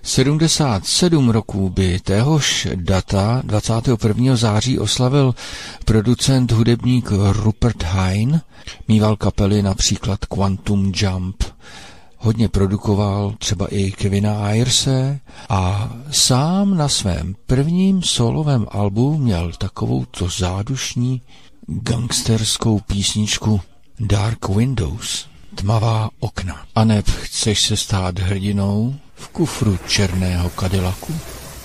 77 roků by téhož data 21. září oslavil producent hudebník Rupert Hine, mýval kapely například Quantum Jump, hodně produkoval třeba i Kevina Ayerse a sám na svém prvním solovém albu měl takovouto zádušní gangsterskou písničku Dark Windows, tmavá okna. Aneb chceš se stát hrdinou v kufru černého Cadillacu?